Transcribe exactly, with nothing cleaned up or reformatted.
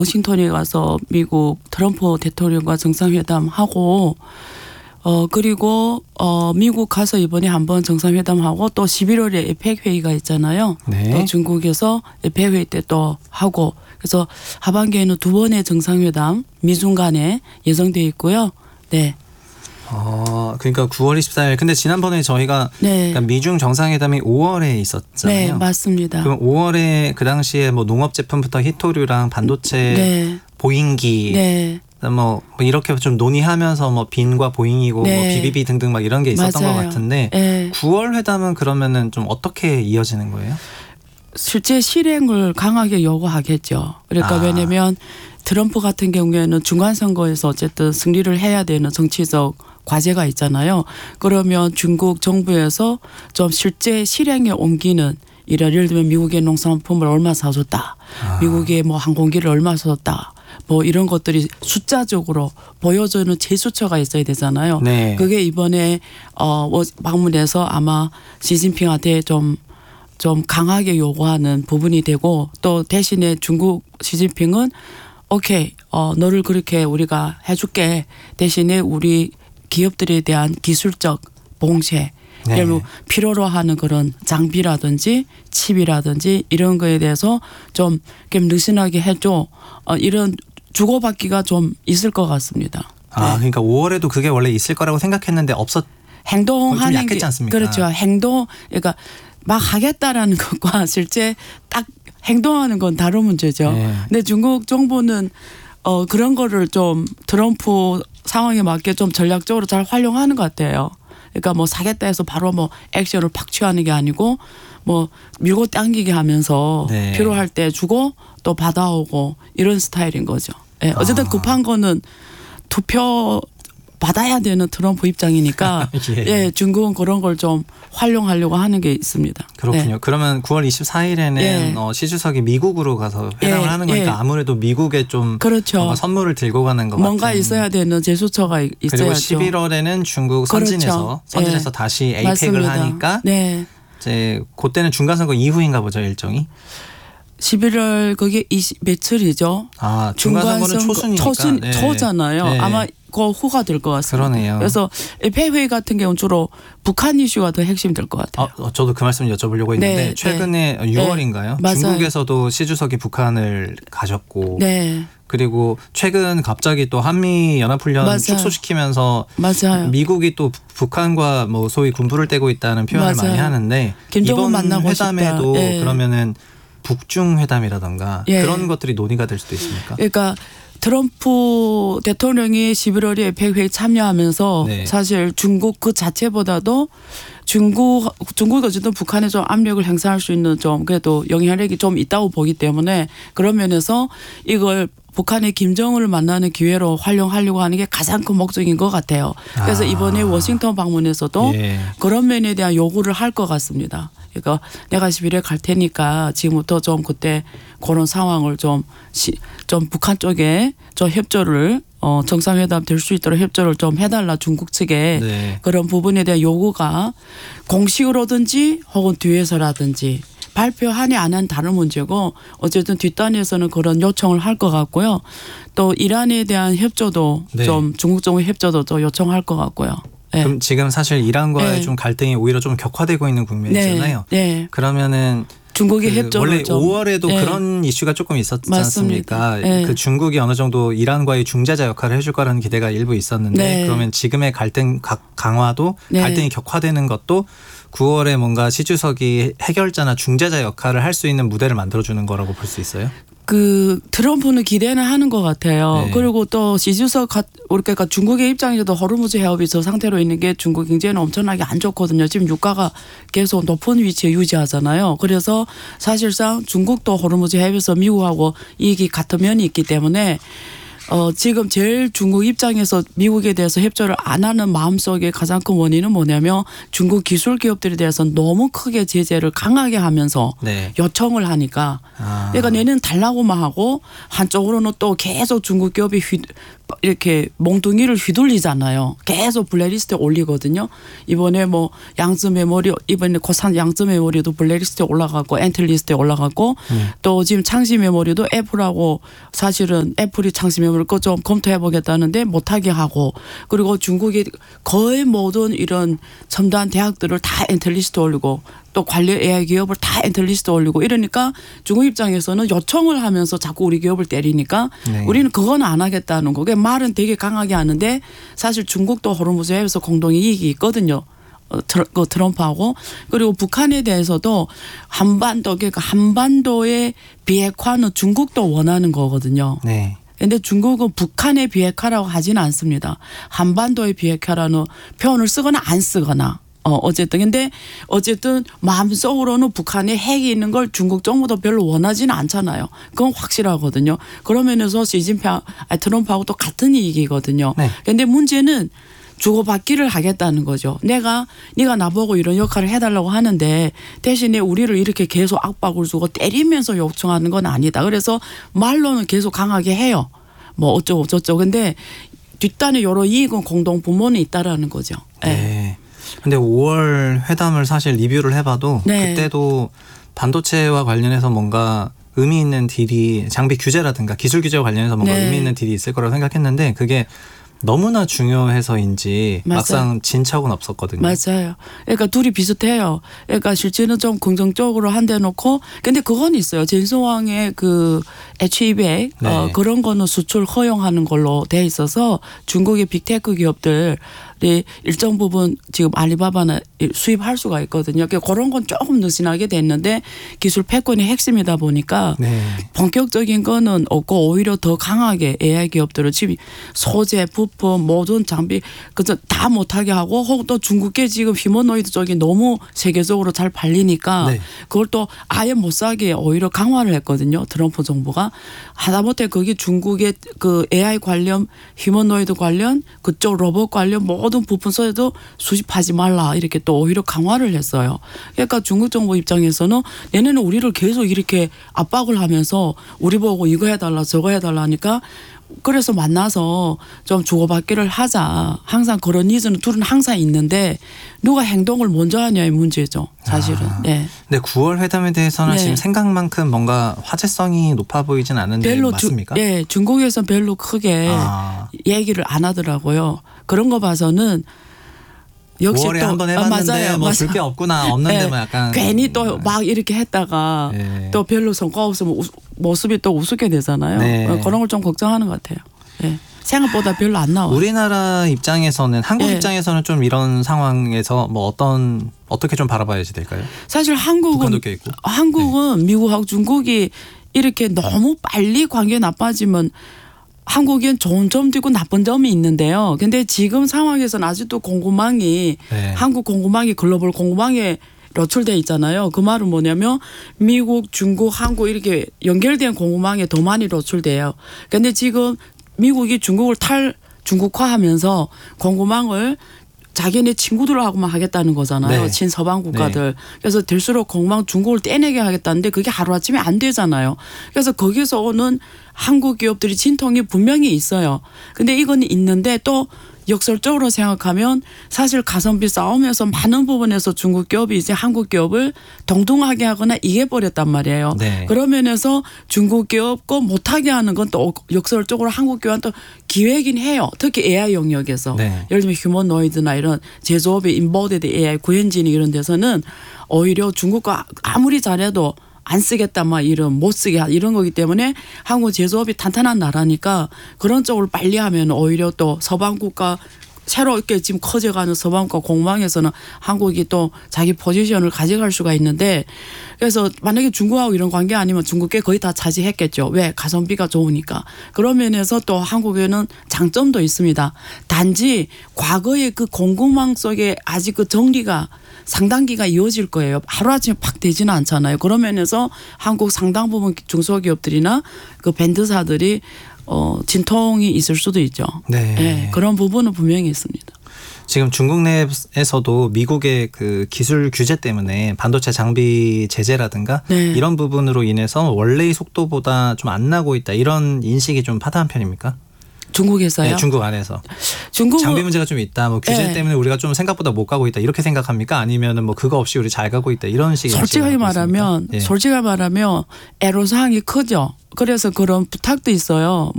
워싱턴에 가서 미국 트럼프 대통령과 정상회담하고 어 그리고 어 미국 가서 이번에 한번 정상회담하고 또 십일월에 에펙 회의가 있잖아요. 네. 또 중국에서 에펙 회의 때 또 하고 그래서 하반기에는 두 번의 정상회담 미중 간에 예정돼 있고요. 네. 어, 그러니까 구월 이십사일. 근데 지난번에 저희가 네. 그러니까 미중 정상회담이 오월에 있었잖아요. 네, 맞습니다. 그럼 오월에 그 당시에 뭐 농업 제품부터 히토류랑 반도체, 네. 보잉기, 네. 뭐 이렇게 좀 논의하면서 뭐 빈과 보잉이고 네. 뭐 비비비 등등 막 이런 게 있었던 맞아요. 것 같은데 네. 구월 회담은 그러면은 좀 어떻게 이어지는 거예요? 실제 실행을 강하게 요구하겠죠. 그러니까 아. 왜냐하면 트럼프 같은 경우에는 중간선거에서 어쨌든 승리를 해야 되는 정치적 과제가 있잖아요. 그러면 중국 정부에서 좀 실제 실행에 옮기는 이런 예를 들면 미국의 농산품을 얼마 사줬다. 아. 미국의 뭐 항공기를 얼마 사줬다. 뭐 이런 것들이 숫자적으로 보여주는 제수처가 있어야 되잖아요. 네. 그게 이번에 어 방문해서 아마 시진핑한테 좀 좀 강하게 요구하는 부분이 되고 또 대신에 중국 시진핑은 오케이 어 너를 그렇게 우리가 해줄게 대신에 우리 기업들에 대한 기술적 봉쇄 네. 예를 들어 필요로 하는 그런 장비라든지 칩이라든지 이런 거에 대해서 좀 느슨하게 해줘 어 이런 주고받기가 좀 있을 것 같습니다. 아, 네. 그러니까 오월에도 그게 원래 있을 거라고 생각했는데 없었. 행동하는 약했지 게 않습니까? 그렇죠. 행동 그러니까 막 하겠다라는 것과 실제 딱 행동하는 건 다른 문제죠. 네. 근데 중국 정부는 어 그런 거를 좀 트럼프 상황에 맞게 좀 전략적으로 잘 활용하는 것 같아요. 그러니까 뭐 사겠다 해서 바로 뭐 액션을 팍 취하는 게 아니고 뭐 밀고 당기게 하면서 네. 필요할 때 주고 또 받아오고 이런 스타일인 거죠. 예. 어쨌든 아. 급한 거는 투표 받아야 되는 트럼프 입장이니까 예. 예, 중국은 그런 걸 좀 활용하려고 하는 게 있습니다. 그렇군요. 네. 그러면 구월 이십사일에는 예. 어, 시 주석이 미국으로 가서 회담을 예, 하는 거니까 예. 아무래도 미국에 좀 그렇죠. 뭔가 선물을 들고 가는 것 뭔가 같은. 있어야 되는 제수처가 있어야죠. 그리고 십일월에는 중국 선진에서 그렇죠. 선진에서 예. 다시 에이펙을 맞습니다. 하니까 네. 이제 그때는 중간선거 이후인가 보죠, 일정이. 십일월 그게 이십 며칠이죠. 아, 중간선거는 초순이니까. 초순 네. 초잖아요. 네. 아마 그 후가 될 것 같습니다. 그러네요. 그래서 에펙 회의 같은 경우는 주로 북한 이슈가 더 핵심이 될 것 같아요. 어, 저도 그 말씀 여쭤보려고 했는데 네, 최근에 네. 유월인가요? 네, 맞아요. 중국에서도 시 주석이 북한을 가셨고 네. 그리고 최근 갑자기 또 한미 연합훈련 맞아요. 축소시키면서 맞아요. 미국이 또 북한과 뭐 소위 군부를 떼고 있다는 표현을 맞아요. 많이 하는데 김정은 이번 만나고 회담에도 싶다. 예. 그러면은 북중 회담이라던가 예. 그런 것들이 논의가 될 수도 있습니까? 그러니까 트럼프 대통령이 십일월에 에펙 회의 참여하면서 네. 사실 중국 그 자체보다도 중국 중국이 어쨌든 북한에 좀 압력을 행사할 수 있는 좀 그래도 영향력이 좀 있다고 보기 때문에 그런 면에서 이걸 북한의 김정은을 만나는 기회로 활용하려고 하는 게 가장 큰 목적인 것 같아요. 그래서 아. 이번에 워싱턴 방문에서도 예. 그런 면에 대한 요구를 할 것 같습니다. 그러니까 내가 십일에 갈 테니까 지금부터 좀 그때 그런 상황을 좀, 시, 좀 북한 쪽에 좀 협조를 어, 정상회담 될 수 있도록 협조를 좀 해달라 중국 측에 네. 그런 부분에 대한 요구가 공식으로든지 혹은 뒤에서라든지 발표하니 안 한 다른 문제고 어쨌든 뒷단에서는 그런 요청을 할 것 같고요. 또 이란에 대한 협조도 네. 좀 중국 정부 협조도 좀 요청할 것 같고요. 네. 그럼 지금 사실 이란과의 네. 좀 갈등이 오히려 좀 격화되고 있는 국면이잖아요. 네. 네. 그러면은 중국의 그 협조를 원래 좀. 오월에도 네. 그런 이슈가 조금 있었지 맞습니다. 않습니까? 네. 그 중국이 어느 정도 이란과의 중재자 역할을 해줄 거라는 기대가 일부 있었는데 네. 그러면 지금의 갈등 각- 강화도 네. 갈등이 격화되는 것도 구월에 뭔가 시 주석이 해결자나 중재자 역할을 할 수 있는 무대를 만들어주는 거라고 볼 수 있어요? 그 트럼프는 기대는 하는 것 같아요. 네. 그리고 그리고 또 시주석 그러니까 중국의 입장에서도 호르무즈 해협이 저 상태로 있는 게 중국 경제는 엄청나게 안 좋거든요. 지금 유가가 계속 높은 위치에 유지하잖아요. 그래서 사실상 중국도 호르무즈 해협에서 미국하고 이익이 같은 면이 있기 때문에 어, 지금 제일 중국 입장에서 미국에 대해서 협조를 안 하는 마음속에 가장 큰 원인은 뭐냐면 중국 기술 기업들에 대해서는 너무 크게 제재를 강하게 하면서 네. 요청을 하니까 아. 그러니까 내는 달라고만 하고 한쪽으로는 또 계속 중국 기업이 휘, 이렇게 몽둥이를 휘둘리잖아요. 계속 블랙리스트에 올리거든요. 이번에 뭐 양쯔 메모리 이번에 고산 양쯔 메모리도 블랙리스트에 올라가고 엔틀리스트에 올라가고 음. 또 지금 창시 메모리도 애플하고 사실은 애플이 창시 메모리 거 좀 검토해 보겠다는데 못하게 하고 그리고 중국이 거의 모든 이런 첨단 대학들을 다 엔틀리스트 올리고 또 관련 에이아이 기업을 다 엔틀리스트 올리고 이러니까 중국 입장에서는 요청을 하면서 자꾸 우리 기업을 때리니까 네. 우리는 그건 안 하겠다는 거. 말은 되게 강하게 하는데 사실 중국도 호르무즈 해에서 공동 이익이 있거든요. 그 트럼프하고 그리고 북한에 대해서도 한반도 그러니까 한반도의 비핵화는 중국도 원하는 거거든요. 네. 근데 중국은 북한의 비핵화라고 하지는 않습니다. 한반도의 비핵화라는 표현을 쓰거나 안 쓰거나. 어, 어쨌든. 근데 어쨌든 마음속으로는 북한에 핵이 있는 걸 중국 정부도 별로 원하지는 않잖아요. 그건 확실하거든요. 그런 면에서 시진핑, 트럼프하고 또 같은 얘기거든요. 네. 근데 문제는 주고받기를 하겠다는 거죠. 내가 네가 나보고 이런 역할을 해달라고 하는데 대신에 우리를 이렇게 계속 압박을 주고 때리면서 요청하는 건 아니다. 그래서 말로는 계속 강하게 해요. 뭐 어쩌고 저쩌고. 근데 뒷단에 여러 이익은 공동 부모는 있다라는 거죠. 네. 네. 근데 오월 회담을 사실 리뷰를 해봐도 네. 그때도 반도체와 관련해서 뭔가 의미 있는 딜이 장비 규제라든가 기술 규제와 관련해서 뭔가 네. 의미 있는 딜이 있을 거라고 생각했는데 그게 너무나 중요해서인지 맞아요. 막상 진척은 없었거든요. 맞아요. 그러니까 둘이 비슷해요. 그러니까 실제는 좀 긍정적으로 한대 놓고 근데 그건 있어요. 젠소왕의 그 에이치이백 네. 어, 그런 거는 수출 허용하는 걸로 돼 있어서 중국의 빅테크 기업들 일정 부분 지금 알리바바는 수입할 수가 있거든요. 그런 건 조금 느슨하게 됐는데 기술 패권이 핵심이다 보니까 네. 본격적인 거는 없고 오히려 더 강하게 에이아이 기업들을 지금 소재, 부품, 모든 장비 그저 다 못하게 하고 혹은 또 중국계 지금 휴머노이드 쪽이 너무 세계적으로 잘 팔리니까 네. 그걸 또 아예 못 사게 오히려 강화를 했거든요. 트럼프 정부가 하다못해 거기 중국의 그 에이아이 관련 휴머노이드 관련 그쪽 로봇 관련 모든 부분 소재도 수집하지 말라 이렇게 또 오히려 강화를 했어요. 그러니까 중국 정부 입장에서는 얘네는 우리를 계속 이렇게 압박을 하면서 우리 보고 이거 해달라 저거 해달라 하니까 그래서 만나서 좀 주고받기를 하자. 항상 그런 니즈는 둘은 항상 있는데 누가 행동을 먼저 하냐의 문제죠. 사실은. 아, 네. 근데 구월 회담에 대해서는 네. 지금 생각만큼 뭔가 화제성이 높아 보이진 않은데 별로 맞습니까? 주, 네. 중국에서는 별로 크게 아. 얘기를 안 하더라고요. 그런 거 봐서는 역시 오월에 또 한번 해봤는데 뭐 줄 게 없구나 없는데 네. 뭐 약간 괜히 또 막 이렇게 했다가 네. 또 별로 성과 없으면 우, 모습이 또 우습게 되잖아요. 네. 그런 걸 좀 걱정하는 것 같아요. 네. 생각보다 별로 안 나와요. 우리나라 입장에서는 한국 네. 입장에서는 좀 이런 상황에서 뭐 어떤 어떻게 좀 바라봐야지 될까요? 사실 한국은 있고. 한국은 네. 미국하고 중국이 이렇게 너무 빨리 관계 나빠지면 한국엔 좋은 점도 있고 나쁜 점이 있는데요. 근데 지금 상황에서는 아직도 공급망이 네. 한국 공급망이 글로벌 공급망에 노출돼 있잖아요. 그 말은 뭐냐면 미국, 중국, 한국 이렇게 연결된 공급망에 더 많이 노출돼요. 근데 지금 미국이 중국을 탈 중국화하면서 공급망을 자기네 친구들하고만 하겠다는 거잖아요. 네. 친서방 국가들. 네. 그래서 될수록 공급망 중국을 떼내게 하겠다는데 그게 하루아침에 안 되잖아요. 그래서 거기서 오는 한국 기업들이 진통이 분명히 있어요. 근데 이건 있는데 또 역설적으로 생각하면 사실 가성비 싸움에서 많은 부분에서 중국 기업이 이제 한국 기업을 동등하게 하거나 이겨버렸단 말이에요. 네. 그런 면에서 중국 기업 거 못하게 하는 건 또 역설적으로 한국 기업한테 기회긴 해요. 특히 에이아이 영역에서. 네. 예를 들면 휴머노이드나 이런 제조업의 인버디드 에이아이 구현진이 이런 데서는 오히려 중국과 아무리 잘해도 안 쓰겠다 막 이런 못 쓰게 하 이런 거기 때문에 한국 제조업이 탄탄한 나라니까 그런 쪽으로 빨리 하면 오히려 또 서방 국가 새롭게 지금 커져가는 서방 국가 공망에서는 한국이 또 자기 포지션을 가져갈 수가 있는데 그래서 만약에 중국하고 이런 관계 아니면 중국계 거의 다 차지했겠죠. 왜? 가성비가 좋으니까. 그런 면에서 또 한국에는 장점도 있습니다. 단지 과거의 그 공급망 속에 아직 그 정리가 상당기가 이어질 거예요. 하루아침에 팍 되지는 않잖아요. 그런 면에서 한국 상당 부분 중소기업들이나 그 밴드사들이 어, 진통이 있을 수도 있죠. 네. 네. 그런 부분은 분명히 있습니다. 지금 중국 내에서도 미국의 그 기술 규제 때문에 반도체 장비 제재라든가 네. 이런 부분으로 인해서 원래의 속도보다 좀 안 나고 있다. 이런 인식이 좀 파다한 편입니까? 중국에서요? 네, 중국 안에서. 중국 장비 문제가 좀 있다. 뭐 규제 네. 때문에 우리가 좀 생각보다 못 가고 있다. 이렇게 생각합니까? 아니면은 뭐 그거 없이 우리 잘 가고 있다. 이런 식의 솔직하게 말하면 예. 솔직하게 말하면 애로사항이 크죠. 그래서 그런 부탁도 있어요.